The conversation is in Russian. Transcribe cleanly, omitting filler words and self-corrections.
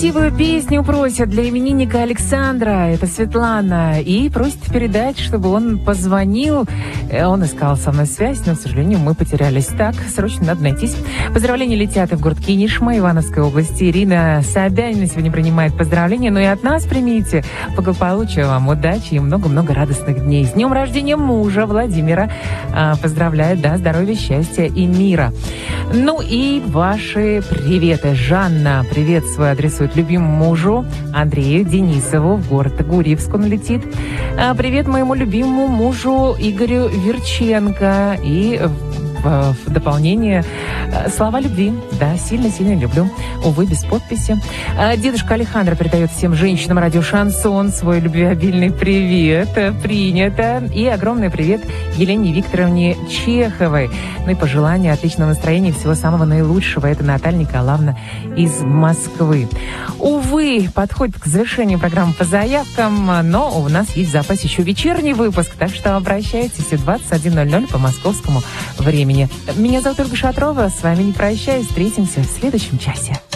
Красивую песню просят для именинника Александра. Это Светлана. И просит передать, чтобы он позвонил. Он искал со мной связь, но, к сожалению, мы потерялись. Так, срочно надо найтись. Поздравления летят и в город Кинешма, Ивановской области. Ирина Собянина сегодня принимает поздравления. Ну и от нас примите. Благополучия вам, удачи и много-много радостных дней. С днем рождения мужа Владимира. Поздравляет, да, здоровья, счастья и мира. Ну и ваши приветы. Жанна, привет свой адресует любимому мужу Андрею Денисову в город Гурьевск. Он летит. Привет моему любимому мужу Игорю Верченко. И в дополнение слова любви. Да, сильно-сильно люблю. Увы, без подписи. Дедушка Алехандро передает всем женщинам радио «Шансон» свой любвеобильный привет. Принято. И огромный привет Елене Викторовне Чеховой. Ну и пожелания отличного настроения и всего самого наилучшего. Это Наталья Николаевна из Москвы. Увы, подходит к завершению программы по заявкам, но у нас есть в запасе еще вечерний выпуск, так что обращайтесь в 21:00 по московскому времени. Меня зовут Ольга Шатрова, с вами не прощаюсь, встретимся в следующем часе.